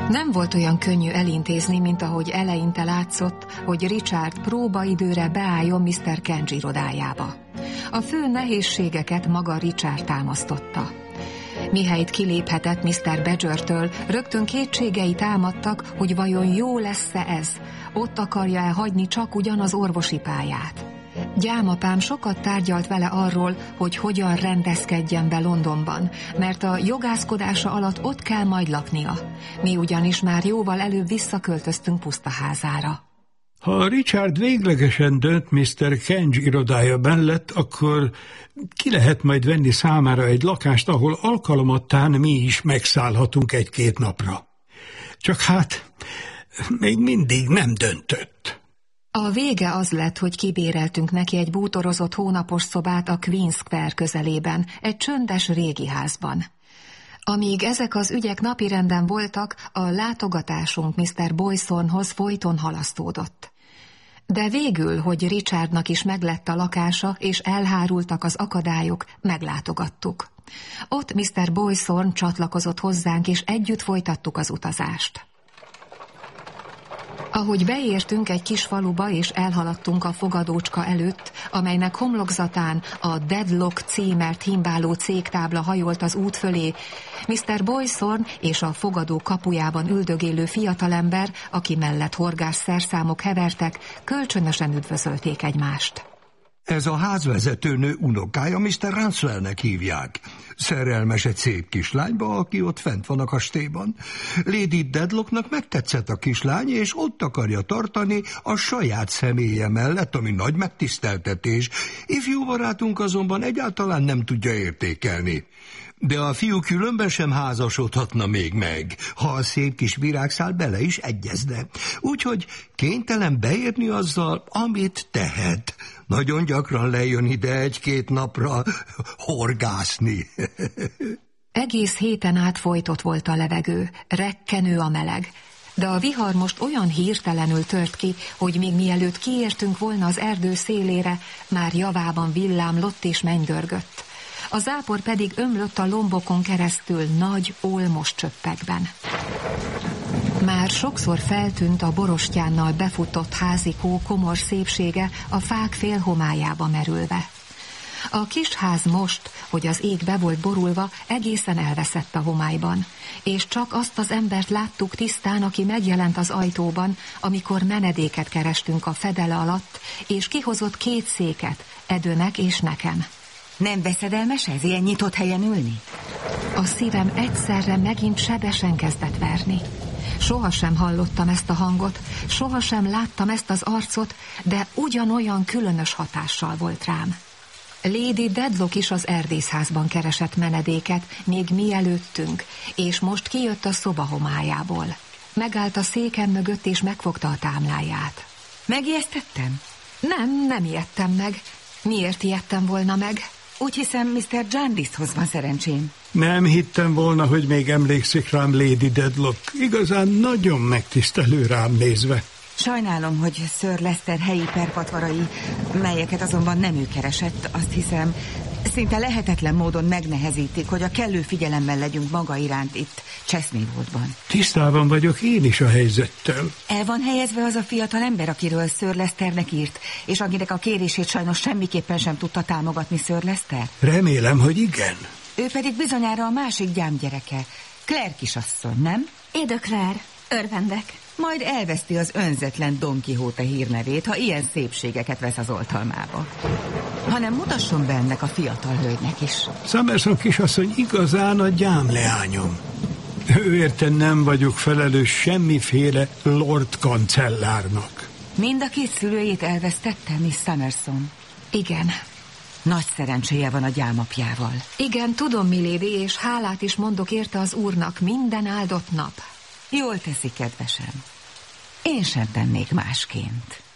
Nem volt olyan könnyű elintézni, mint ahogy eleinte látszott, hogy Richard próbaidőre beálljon Mr. Kench irodájába. A fő nehézségeket maga Richard támasztotta. Mihelyt kiléphetett Mr. Badgertől, rögtön kétségei támadtak, hogy vajon jó lesz-e ez, ott akarja-e hagyni csak ugyan az orvosi pályát. Gyámapám sokat tárgyalt vele arról, hogy hogyan rendezkedjen be Londonban, mert a jogászkodása alatt ott kell majd laknia. Mi ugyanis már jóval előbb visszaköltöztünk pusztaházára. Ha Richard véglegesen dönt Mr. Kench irodája mellett, akkor ki lehet majd venni számára egy lakást, ahol alkalomattán mi is megszállhatunk 1-2 napra. Csak hát még mindig nem döntött. A vége az lett, hogy kibéreltünk neki egy bútorozott hónapos szobát a Queen Square közelében, egy csöndes régi házban. Amíg ezek az ügyek napirenden voltak, a látogatásunk Mr. Boysonhoz folyton halasztódott. De végül, hogy Richardnak is meglett a lakása, és elhárultak az akadályok, meglátogattuk. Ott Mr. Boyson csatlakozott hozzánk, és együtt folytattuk az utazást. Ahogy beértünk egy kis faluba, és elhaladtunk a fogadócska előtt, amelynek homlokzatán a Deadlock címert himbáló cégtábla hajolt az út fölé, Mr. Boyson és a fogadó kapujában üldögélő fiatalember, aki mellett horgás szerszámok hevertek, kölcsönösen üdvözölték egymást. Ez a házvezetőnő unokája, Mr. Ranswellnek hívják. Szerelmes egy szép kislányba, aki ott fent van a kastélyban. Lady Deadlocknak megtetszett a kislány, és ott akarja tartani a saját személye mellett, ami nagy megtiszteltetés. Ifjú barátunk azonban egyáltalán nem tudja értékelni. De a fiú különben sem házasodhatna még meg, ha a szép kis virágszál bele is egyezne. Úgyhogy kénytelen beérni azzal, amit tehet. Nagyon gyakran lejön ide 1-2 napra horgászni. Egész héten át folytott volt a levegő, rekkenő a meleg. De a vihar most olyan hirtelenül tört ki, hogy még mielőtt kiértünk volna az erdő szélére, már javában villámlott és mennydörgött. A zápor pedig ömlött a lombokon keresztül nagy, olmos csöppekben. Már sokszor feltűnt a borostyánnal befutott házikó komor szépsége a fák félhomályába merülve. A kis ház most, hogy az ég be volt borulva, egészen elveszett a homályban, és csak azt az embert láttuk tisztán, aki megjelent az ajtóban, amikor menedéket kerestünk a fedele alatt, és kihozott 2 széket, Edőnek és nekem. Nem veszedelmes ez, ilyen nyitott helyen ülni? A szívem egyszerre megint sebesen kezdett verni. Sohasem hallottam ezt a hangot, sohasem láttam ezt az arcot, de ugyanolyan különös hatással volt rám. Lady Deadlock is az erdészházban keresett menedéket, még mielőttünk, és most kijött a szoba homályából. Megállt a székem mögött, és megfogta a támláját. Megijesztettem? Nem ijedtem meg. Miért ijedtem volna meg? Úgy hiszem, Mr. Jarndycehoz van szerencsém. Nem hittem volna, hogy még emlékszik rám, Lady Deadlock. Igazán nagyon megtisztelő rám nézve. Sajnálom, hogy Sir Leicester helyi perpatvarai, melyeket azonban nem ő keresett, azt hiszem, szinte lehetetlen módon megnehezítik, hogy a kellő figyelemmel legyünk maga iránt itt Chesneywoodban. Tisztában vagyok én is a helyzettel. El van helyezve az a fiatal ember, akiről Sir Leicesternek írt, és akinek a kérését sajnos semmiképpen sem tudta támogatni Sir Leicester? Remélem, hogy igen. Ő pedig bizonyára a másik gyámgyereke, Claire kisasszony, nem? Éde Claire, örvendek. Majd elveszti az önzetlen Don Quixote hírnevét, ha ilyen szépségeket vesz az oltalmába. Hanem mutasson be ennek a fiatal hölgynek is. Summerson kisasszony igazán a gyámleányom. Őérte nem vagyok felelős semmiféle lord kancellárnak. Mind a 2 szülőjét elvesztette, Miss Summerson? Igen. Nagy szerencséje van a gyámapjával. Igen, tudom, milady, és hálát is mondok érte az úrnak minden áldott nap. Jól teszi, kedvesem. Én sem tennék másként.